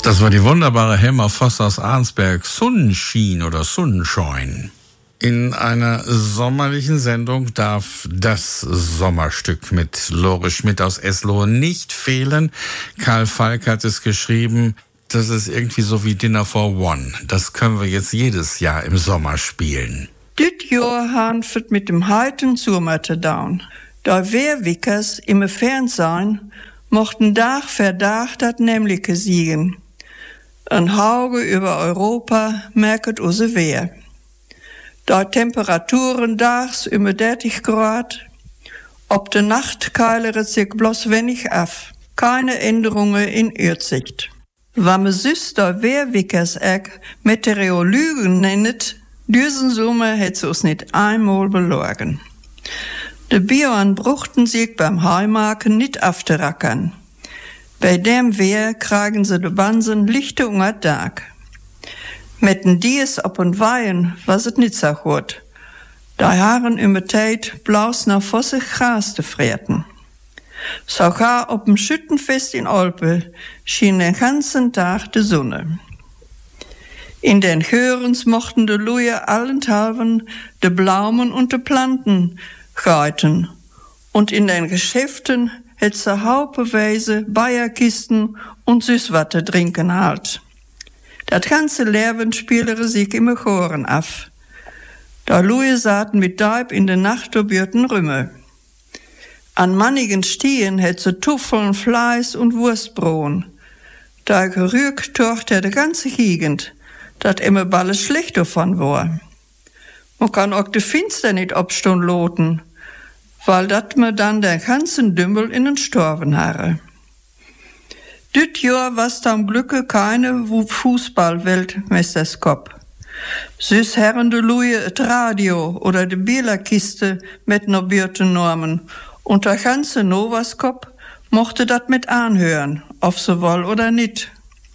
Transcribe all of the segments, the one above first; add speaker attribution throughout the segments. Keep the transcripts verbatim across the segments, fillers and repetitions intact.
Speaker 1: Das war die wunderbare Helma Voss aus Arnsberg, Sunshine oder Sunshine. In einer sommerlichen Sendung darf das Sommerstück mit Lore Schmidt aus Eslohe nicht fehlen. Karl Falk hat es geschrieben, das ist irgendwie so wie Dinner for One. Das können wir jetzt jedes Jahr im Sommer spielen.
Speaker 2: Dit Jahr han wird mit dem heiten Sommer down. Da Wehrwickers im Fernsehen mochten Tag für Tag dat nämliche siegen. Ein Hauge über Europa merket use Wehr. Da Temperaturen dags über dreißig Grad, ob de Nacht keileret sich bloß wenig af. Keine Änderungen in Erdsicht. Wamme süß da Wehrwickers eck Meteorologen nennet, diesen Sommer hätt sie uns nicht einmal belogen. De Bioern bruchten sich beim Heimaken nicht afterackern. Bei dem Wehr kriegen sie de Bansen lichte unger Tag. Metten dies op en Weien was het nicht so gut. Da haren immer Tijd blaus nach Fosse Gras te freten. Sogar op dem Schüttenfest in Olpe schien den ganzen Tag de Sonne. In den Chörens mochten de Luje allenthalben de Blumen und de Planten reiten. Und in den Geschäften het ze haupeweise Bayerkisten und Süßwatte trinken halt. Dat ganze Leben spielere sich im Choren af. Da Luje saten mit Deib in de Nacht obierten Rümme. An mannigen Stien het ze Tuffeln, Fleiß und Wurstbrohn. Da gerügt tocht er de ganze Gegend, dat immer balles schlecht davon war. Man kann auch de Finster nicht obstun loten, weil dat me dann den ganzen Dümmel in den Storven harre. Dit Jahr was da am Glücke keine Fußball-Weltmeisterskop. Süß herren de Luje et Radio oder de Bielerkiste mit no Bierten Normen und der ganze Novaskop mochte dat mit anhören, ob so woll oder nit.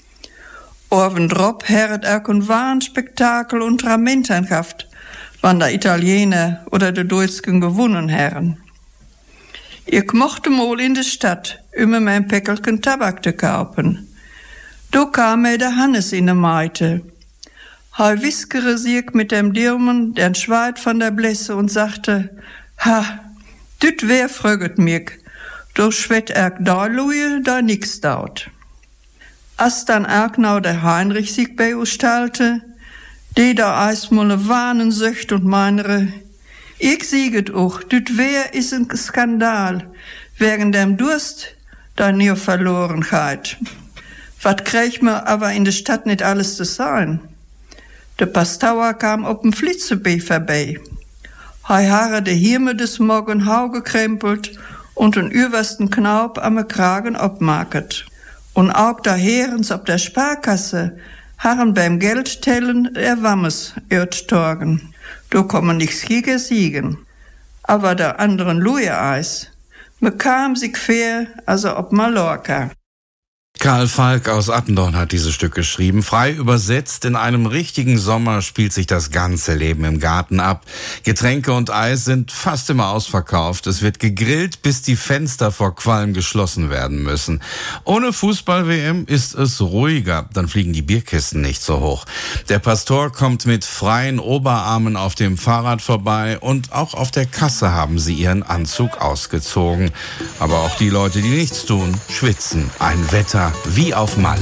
Speaker 2: Orvendrop herret erk un Wahnspektakel und Ramenternhaft, wann der Italiener oder de Deutschen gewonnen herren. Ich mochte mal in de Stadt, immer mein Päckelchen Tabak zu kaufen. Do kam mir der Hannes in de Meite. Hei wiskere sich mit dem Dirmen, den Schweit von der Blässe und sagte, ha, düt wer fröget mich, do schwett erk da Luje, da nix daut. As dann erk nau der Heinrich sich bei uns stalte, die da eismolle Wahnen söcht und meinere, ich sieget auch, düt wer is ein Skandal, wegen dem Durst, da nie Verlorenheit. Wat krieg mir aber in der Stadt nicht alles zu sein? Der Pastauer kam op dem Flitzebee vorbei. Hei haare de Hirme des Morgen hau gekrempelt und den übersten Knaub am Kragen obmaket. Und auch da Herens op der Sparkasse harren beim Geldtellen der Wammes irrtorgen. Do kommen nichts gegen siegen. Aber der anderen Luje-Eis, me kam sich fair, also ob Mallorca.
Speaker 1: Karl Falk aus Attendorn hat dieses Stück geschrieben. Frei übersetzt, in einem richtigen Sommer spielt sich das ganze Leben im Garten ab. Getränke und Eis sind fast immer ausverkauft. Es wird gegrillt, bis die Fenster vor Qualm geschlossen werden müssen. Ohne Fußball-W M ist es ruhiger, dann fliegen die Bierkisten nicht so hoch. Der Pastor kommt mit freien Oberarmen auf dem Fahrrad vorbei und auch auf der Kasse haben sie ihren Anzug ausgezogen. Aber auch die Leute, die nichts tun, schwitzen. Ein Wetter wie auf Malle.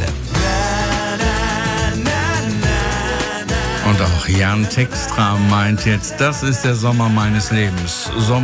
Speaker 1: Und auch Jan Textra meint jetzt, das ist der Sommer meines Lebens. Sommer